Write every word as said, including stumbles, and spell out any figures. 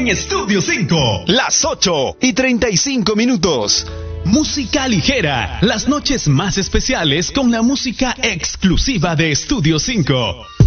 en Estudio cinco. Las ocho y treinta y cinco minutos. Música ligera, las noches más especiales con la música exclusiva de Estudio cinco.